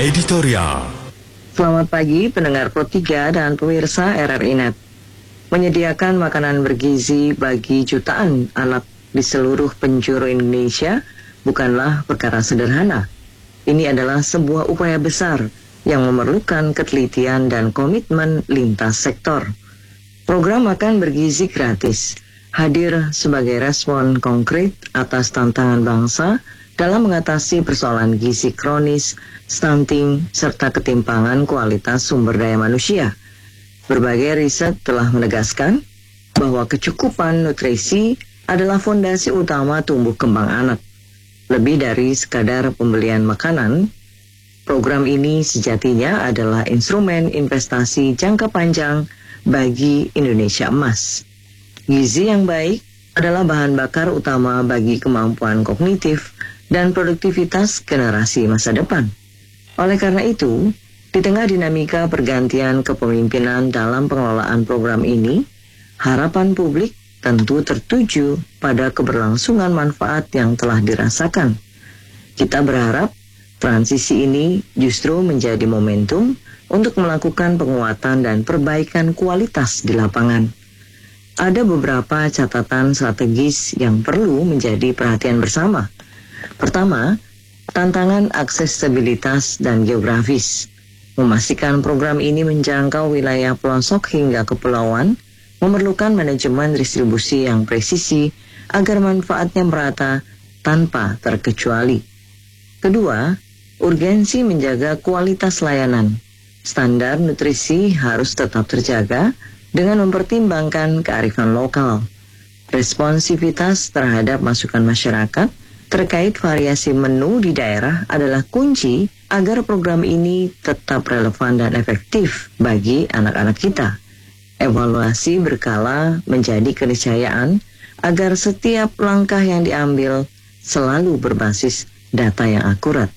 Editorial. Selamat pagi pendengar Pro 3 dan pemirsa RRI Net. Menyediakan makanan bergizi bagi jutaan anak di seluruh penjuru Indonesia bukanlah perkara sederhana. Ini adalah sebuah upaya besar yang memerlukan ketelitian dan komitmen lintas sektor. Program makan bergizi gratis hadir sebagai respon konkret atas tantangan bangsa dalam mengatasi persoalan gizi kronis, stunting, serta ketimpangan kualitas sumber daya manusia. Berbagai riset telah menegaskan bahwa kecukupan nutrisi adalah fondasi utama tumbuh kembang anak. Lebih dari sekadar pembelian makanan, program ini sejatinya adalah instrumen investasi jangka panjang bagi Indonesia emas. Gizi yang baik adalah bahan bakar utama bagi kemampuan kognitif dan produktivitas generasi masa depan. Oleh karena itu, di tengah dinamika pergantian kepemimpinan dalam pengelolaan program ini, harapan publik tentu tertuju pada keberlangsungan manfaat yang telah dirasakan. Kita berharap transisi ini justru menjadi momentum untuk melakukan penguatan dan perbaikan kualitas di lapangan. Ada beberapa catatan strategis yang perlu menjadi perhatian bersama. Pertama, tantangan aksesibilitas dan geografis. Memastikan program ini menjangkau wilayah pelosok hingga kepulauan memerlukan manajemen distribusi yang presisi agar manfaatnya merata tanpa terkecuali. Kedua, urgensi menjaga kualitas layanan. Standar nutrisi harus tetap terjaga dengan mempertimbangkan kearifan lokal. Responsivitas terhadap masukan masyarakat terkait variasi menu di daerah adalah kunci agar program ini tetap relevan dan efektif bagi anak-anak kita. Evaluasi berkala menjadi keniscayaan agar setiap langkah yang diambil selalu berbasis data yang akurat.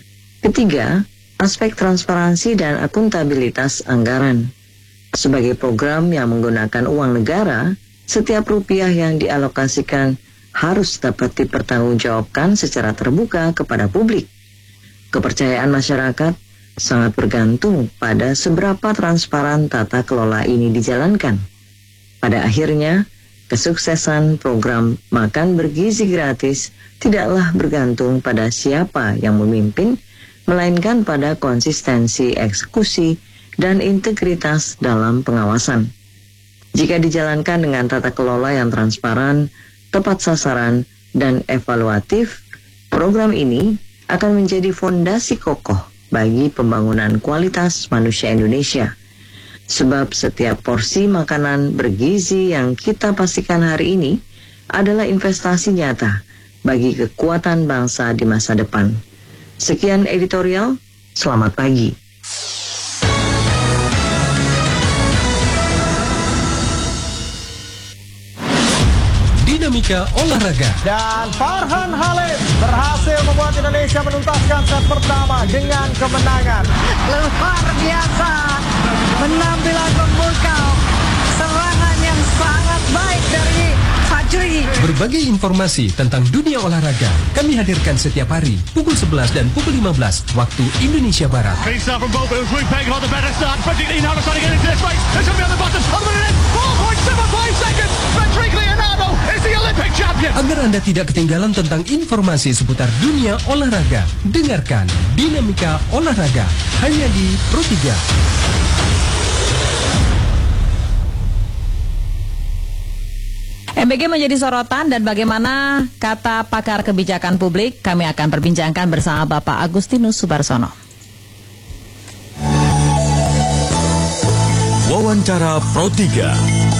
Ketiga, aspek transparansi dan akuntabilitas anggaran. Sebagai program yang menggunakan uang negara, setiap rupiah yang dialokasikan harus dapat dipertanggungjawabkan secara terbuka kepada publik. Kepercayaan masyarakat sangat bergantung pada seberapa transparan tata kelola ini dijalankan. Pada akhirnya, kesuksesan program makan bergizi gratis tidaklah bergantung pada siapa yang memimpin, melainkan pada konsistensi eksekusi dan integritas dalam pengawasan. Jika dijalankan dengan tata kelola yang transparan, tepat sasaran, dan evaluatif, program ini akan menjadi fondasi kokoh bagi pembangunan kualitas manusia Indonesia. Sebab setiap porsi makanan bergizi yang kita pastikan hari ini adalah investasi nyata bagi kekuatan bangsa di masa depan. Sekian editorial, selamat pagi. Dinamika olahraga. Dan Farhan Halim berhasil membuat Indonesia menuntaskan set pertama dengan kemenangan. Luar biasa, penampilan memukau, serangan yang sangat baik dari Fajri. Berbagai informasi tentang dunia olahraga kami hadirkan setiap hari pukul 11 dan pukul 15 waktu Indonesia Barat. Agar Anda tidak ketinggalan tentang informasi seputar dunia olahraga, dengarkan Dinamika Olahraga hanya di Pro 3. MBG menjadi sorotan dan bagaimana kata pakar kebijakan publik kami akan perbincangkan bersama Bapak Agustinus Subarsono. Wawancara Pro 3.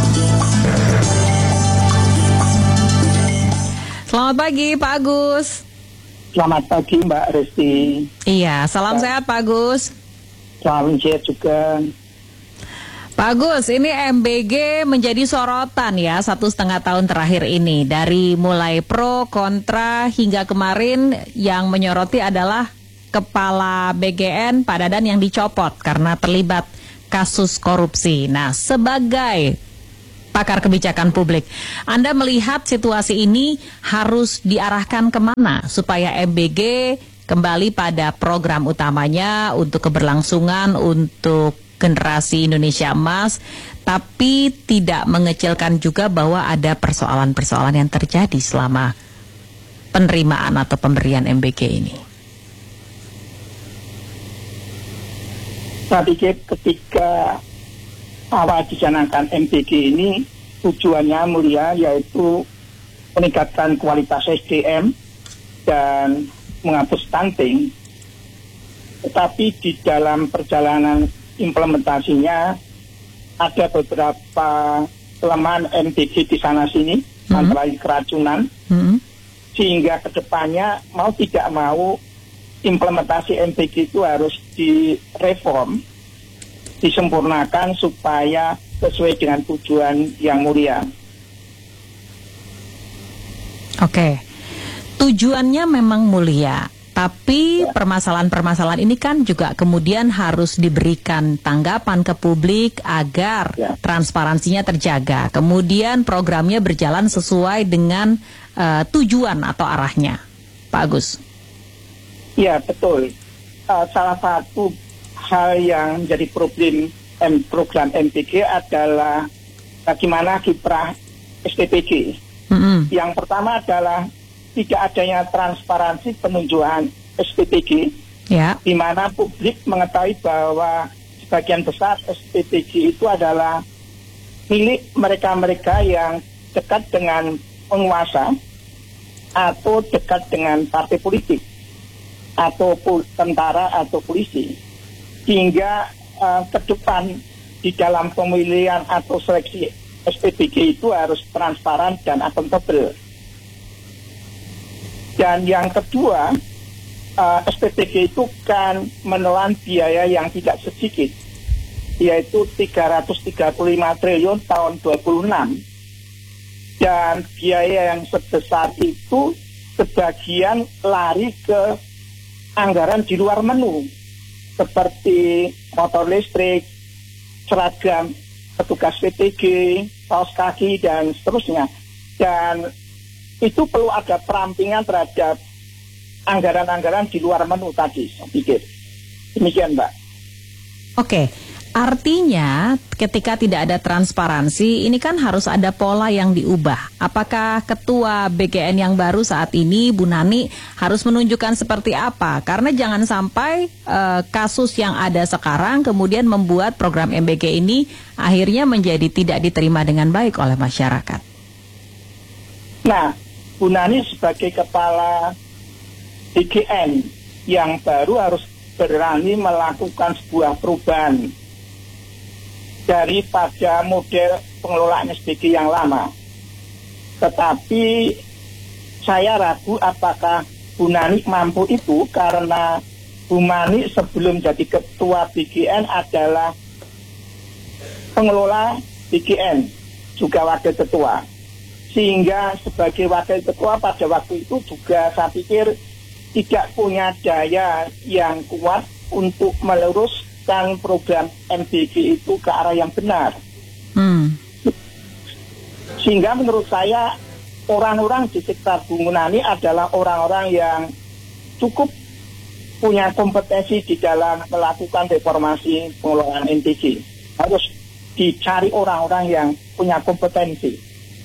Selamat pagi Pak Agus. Selamat pagi Mbak Resti. Iya, salam sehat Pak Agus. Salam sehat juga. Pak Agus, ini MBG menjadi sorotan ya 1,5 tahun terakhir ini. Dari mulai pro, kontra, hingga kemarin yang menyoroti adalah Kepala BGN Pak Dadan yang dicopot karena terlibat kasus korupsi. Nah, sebagai pakar kebijakan publik, Anda melihat situasi ini harus diarahkan kemana supaya MBG kembali pada program utamanya untuk keberlangsungan, untuk generasi Indonesia Emas, tapi tidak mengecilkan juga bahwa ada persoalan-persoalan yang terjadi selama penerimaan atau pemberian MBG ini. Saya pikir ketika awal dicanangkan MBG ini tujuannya mulia, yaitu meningkatkan kualitas SDM dan menghapus stunting. Tetapi di dalam perjalanan implementasinya ada beberapa kelemahan MBG di sana sini, antara lain keracunan, sehingga kedepannya mau tidak mau implementasi MBG itu harus direform, disempurnakan supaya sesuai dengan tujuan yang mulia. Oke, tujuannya memang mulia. Tapi permasalahan-permasalahan ini kan juga kemudian harus diberikan tanggapan ke publik agar transparansinya terjaga. Kemudian programnya berjalan sesuai dengan tujuan atau arahnya. Pak Agus. Ya, betul. Salah satu hal yang menjadi problem program MBG adalah bagaimana kiprah SPPG. Yang pertama adalah tidak adanya transparansi penunjukan SPPG, di mana publik mengetahui bahwa sebagian besar SPPG itu adalah milik mereka-mereka yang dekat dengan penguasa atau dekat dengan partai politik atau tentara atau polisi, sehingga ke depan di dalam pemilihan atau seleksi SPPG itu harus transparan dan akuntabel. Dan yang kedua, SPPG itu kan menelan biaya yang tidak sedikit, yaitu 335 triliun tahun 26. Dan biaya yang sebesar itu sebagian lari ke anggaran di luar menu, seperti motor listrik, seragam petugas PTG, kaos kaki, dan seterusnya. Dan itu perlu ada perampingan terhadap anggaran-anggaran di luar menu tadi, saya pikir. Demikian, Mbak. Oke, artinya ketika tidak ada transparansi, ini kan harus ada pola yang diubah. Apakah ketua BKN yang baru saat ini, Bu Nani, harus menunjukkan seperti apa? Karena jangan sampai kasus yang ada sekarang kemudian membuat program MBG ini akhirnya menjadi tidak diterima dengan baik oleh masyarakat. Nah, Bu Nani sebagai kepala BKN yang baru harus berani melakukan sebuah perubahan daripada model pengelolaan SBG yang lama. Tetapi saya ragu apakah Bu Nani mampu itu, karena Bu Nani sebelum jadi ketua BKN adalah pengelola BKN, juga wakil ketua. Sehingga sebagai wakil ketua pada waktu itu juga saya pikir tidak punya daya yang kuat untuk meluruskan program MBG itu ke arah yang benar. Sehingga menurut saya orang-orang di sekitar Bu Nani adalah orang-orang yang cukup punya kompetensi di dalam melakukan reformasi pengelolaan MBG. Harus dicari orang-orang yang punya kompetensi.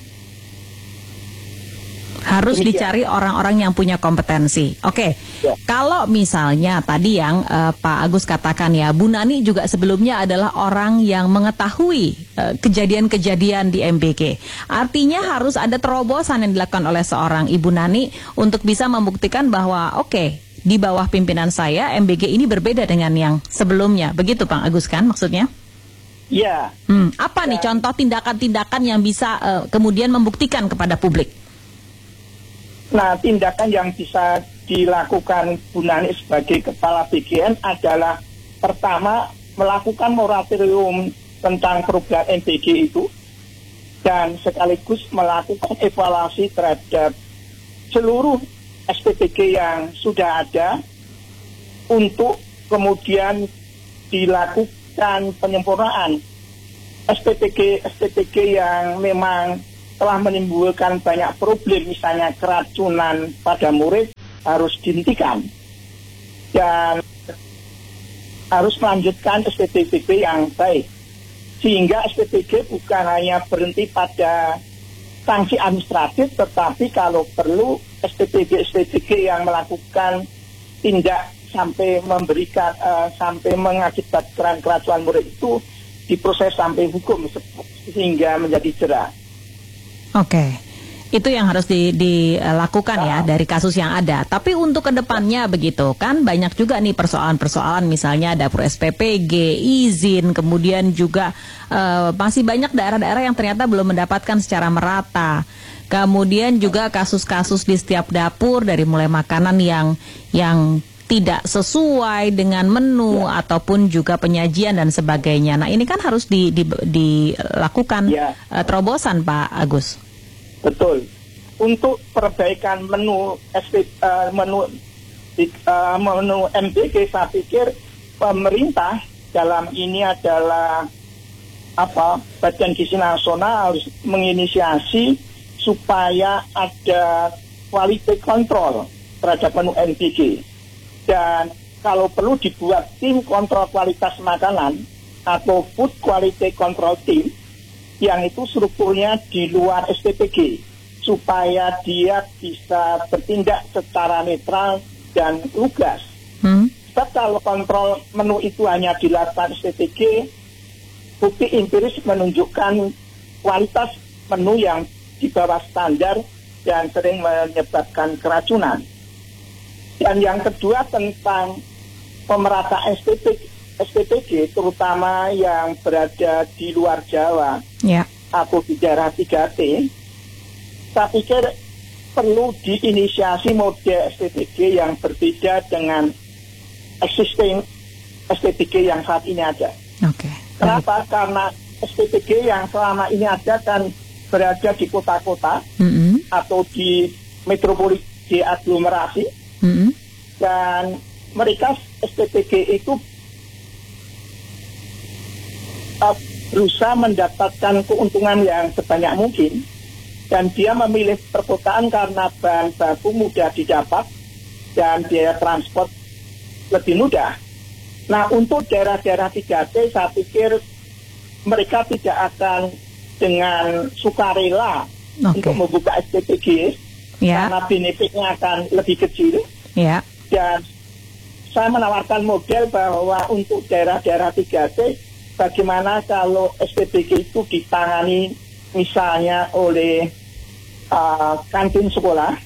Harus dicari orang-orang yang punya kompetensi. Oke, kalau misalnya tadi yang Pak Agus katakan ya, Bu Nani juga sebelumnya adalah orang yang mengetahui kejadian-kejadian di MBG. Artinya harus ada terobosan yang dilakukan oleh seorang Ibu Nani untuk bisa membuktikan bahwa di bawah pimpinan saya MBG ini berbeda dengan yang sebelumnya. Begitu Pak Agus kan maksudnya? Iya. Apa nih contoh tindakan-tindakan yang bisa kemudian membuktikan kepada publik? Nah, tindakan yang bisa dilakukan Bu Nani sebagai kepala BKN adalah pertama melakukan moratorium tentang program MBG itu dan sekaligus melakukan evaluasi terhadap seluruh SPPG yang sudah ada untuk kemudian dilakukan penyempurnaan SPPG yang memang telah menimbulkan banyak problem, misalnya keracunan pada murid, harus dihentikan. dan harus melanjutkan SPPG yang baik, sehingga SPPG bukan hanya berhenti pada sanksi administratif, tetapi kalau perlu SPPG yang melakukan tindak sampai memberikan sampai mengakibatkan keracunan murid itu diproses sampai hukum sehingga menjadi jera. Oke. Itu yang harus dilakukan ya dari kasus yang ada. Tapi untuk kedepannya begitu kan banyak juga nih persoalan-persoalan, misalnya dapur SPPG, izin, kemudian juga masih banyak daerah-daerah yang ternyata belum mendapatkan secara merata. Kemudian juga kasus-kasus di setiap dapur dari mulai makanan yang tidak sesuai dengan menu ataupun juga penyajian dan sebagainya. Nah ini kan harus dilakukan terobosan Pak Agus. Betul. Untuk perbaikan menu MBG, saya pikir pemerintah dalam ini adalah Badan Gizi Nasional harus menginisiasi supaya ada quality control terhadap menu MBG. Dan kalau perlu dibuat tim kontrol kualitas makanan atau food quality control team yang itu strukturnya di luar SPPG supaya dia bisa bertindak secara netral dan lugas. Sebab kalau kontrol menu itu hanya dilakukan SPPG, bukti empiris menunjukkan kualitas menu yang di bawah standar dan sering menyebabkan keracunan. Dan yang kedua tentang pemerataan SPPG terutama yang berada di luar Jawa atau di daerah 3T, saya pikir perlu diinisiasi model SPPG yang berbeda dengan existing SPPG yang saat ini ada. Kenapa? Karena SPPG yang selama ini ada kan berada di kota-kota atau di metropolis, di aglomerasi, dan mereka SPPG itu berusaha mendapatkan keuntungan yang sebanyak mungkin, dan dia memilih perkotaan karena bahan baku mudah didapat dan biaya transport lebih mudah. Nah, untuk daerah-daerah 3T saya pikir mereka tidak akan dengan sukarela untuk membuka SPPG karena benefitnya akan lebih kecil. Dan saya menawarkan model bahwa untuk daerah-daerah 3T, bagaimana kalau SPPG itu ditangani misalnya oleh kantin sekolah,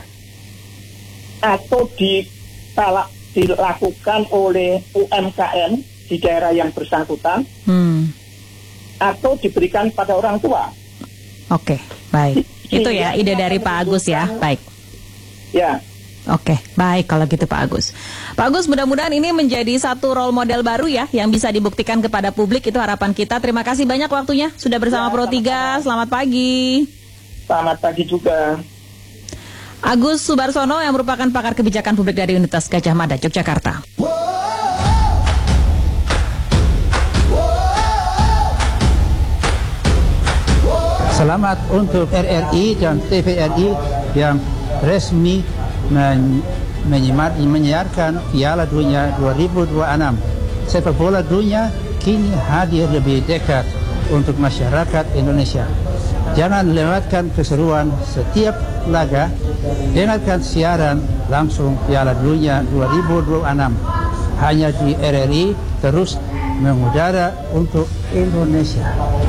atau dilakukan oleh UMKM di daerah yang bersangkutan, atau diberikan pada orang tua. Oke, baik. Itu ya ide dari Pak Agus ya, baik. Ya. Oke, baik kalau gitu Pak Agus. Pak Agus, mudah-mudahan ini menjadi satu role model baru ya yang bisa dibuktikan kepada publik, itu harapan kita. Terima kasih banyak waktunya sudah bersama Pro 3. Selamat pagi. Selamat pagi juga. Agus Subarsono yang merupakan pakar kebijakan publik dari Universitas Gadjah Mada, Yogyakarta. Selamat untuk RRI dan TVRI yang resmi menyiarkan Piala Dunia 2026. Sepak bola dunia kini hadir lebih dekat untuk masyarakat Indonesia. Jangan lewatkan keseruan setiap laga. Dengarkan siaran langsung Piala Dunia 2026 hanya di RRI, terus mengudara untuk Indonesia.